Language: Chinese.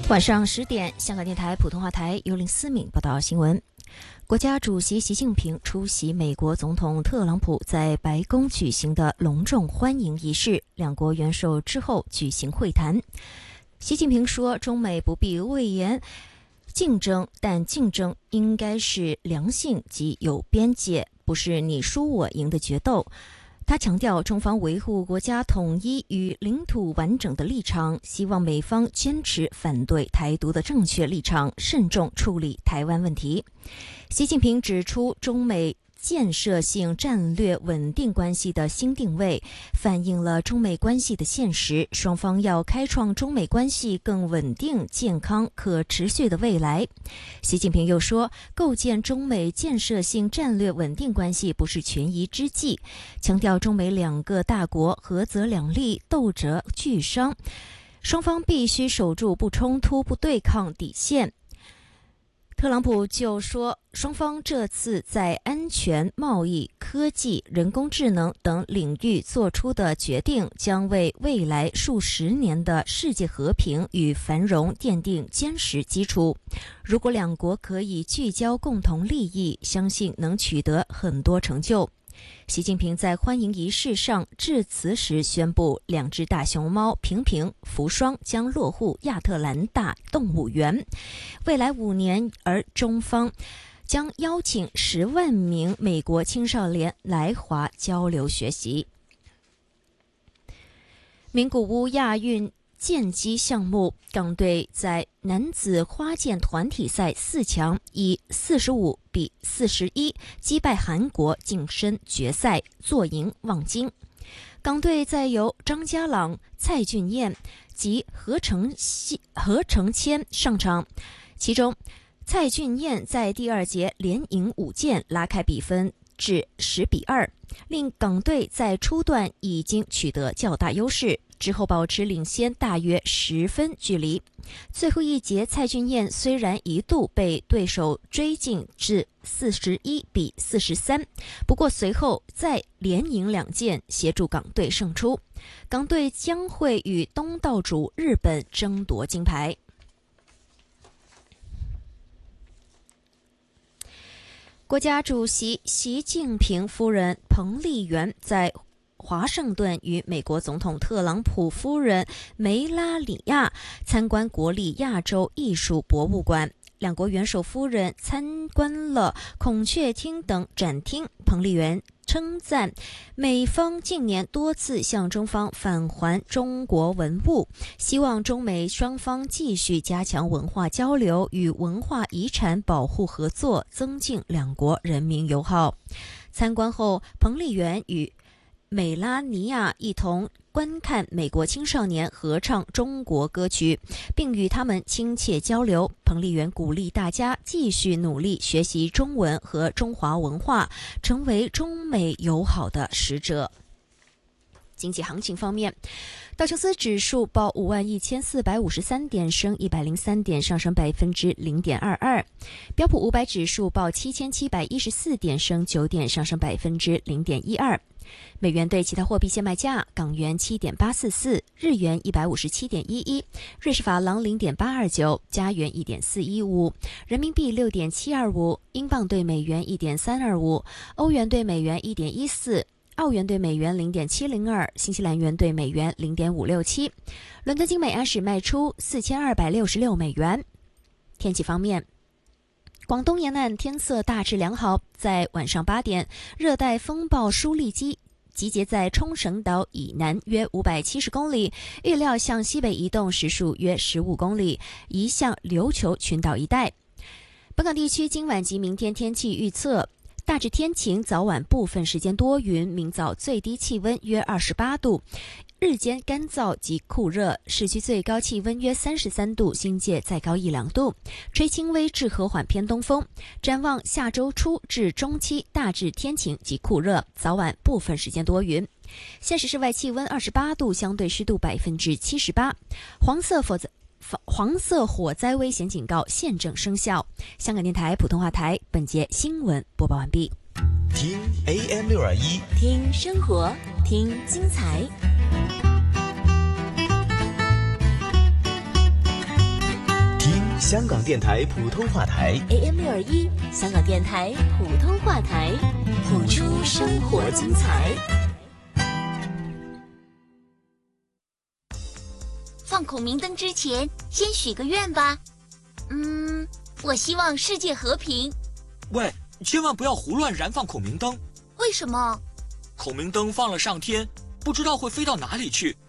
晚上10点，香港电台普通话台由林思敏报道新闻。国家主席习近平出席美国总统特朗普在白宫举行的隆重欢迎仪式，两国元首之后举行会谈。习近平说，中美不必畏严竞争，但竞争应该是良性及有边界，不是你输我赢的决斗。他强调，中方维护国家统一与领土完整的立场，希望美方坚持反对台独的正确立场，慎重处理台湾问题。习近平指出，中美建设性战略稳定关系的新定位，反映了中美关系的现实，双方要开创中美关系更稳定、健康、可持续的未来。习近平又说，构建中美建设性战略稳定关系不是权宜之计，强调中美两个大国合则两利，斗则俱伤，双方必须守住不冲突、不对抗底线。特朗普就说，双方这次在安全、贸易、科技、人工智能等领域做出的决定，将为未来数十年的世界和平与繁荣奠定坚实基础。如果两国可以聚焦共同利益，相信能取得很多成就。习近平在欢迎仪式上致辞时宣布，两只大熊猫平平、福双将落户亚特兰大动物园。未来5年，而中方将邀请10万名美国青少年来华交流学习。名古屋亚运剑击项目，港队在男子花剑团体赛4强以45-41击败韩国，晋升决赛，坐赢望京。港队再由张家朗、蔡俊彦及何承谦上场，其中蔡俊彦在第2节连赢5剑，拉开比分至10-2，令港队在初段已经取得较大优势，之后保持领先大约10分距离。最后一节，蔡俊彦虽然一度被对手追进至41-43，不过随后再连赢2剑，协助港队胜出。港队将会与东道主日本争夺金牌。国家主席习近平夫人彭丽媛在华盛顿与美国总统特朗普夫人梅拉里亚参观国立亚洲艺术博物馆，两国元首夫人参观了孔雀厅等展厅。彭丽媛称赞美方近年多次向中方返还中国文物，希望中美双方继续加强文化交流与文化遗产保护合作，增进两国人民友好。参观后，彭丽媛与美拉尼亚一同观看美国青少年合唱中国歌曲，并与他们亲切交流。彭丽媛鼓励大家继续努力学习中文和中华文化，成为中美友好的使者。经济行情方面，道琼斯指数报51453点，升103点，上升0.22%；标普500指数报7714点，升9点，上升0.12%。美元对其他货币现卖价：港元7.844，日元157.11，瑞士法郎0.829，加元1.415，人民币6.725，英镑对美元1.325，欧元对美元1.14。澳元对美元0.702，新西兰元对美元0.567，伦敦金每安士卖出4266美元。天气方面，广东沿岸天色大致良好，在晚上8点，热带风暴舒力基集结在冲绳岛以南约570公里，预料向西北移动，时速约15公里，移向琉球群岛一带。本港地区今晚及明天天气预测：大致天晴，早晚部分时间多云，明早最低气温约28度，日间干燥及酷热，市区最高气温约33度，新界再高1-2度，吹轻微至和缓偏东风。展望下周初至中期，大致天晴及酷热，早晚部分时间多云。现时室外气温28度，相对湿度78%，黄色火灾危险警告现正生效。香港电台普通话台本节新闻播报完毕。 听 AM621， 听生活，听精彩。 香港电台普通话台 AM621，香港电台普通话台，谱出生活精彩。 放孔明灯之前，先许个愿吧。我希望世界和平。 喂，千万不要胡乱燃放孔明灯。 为什么？ 孔明灯放了上天，不知道会飞到哪里去，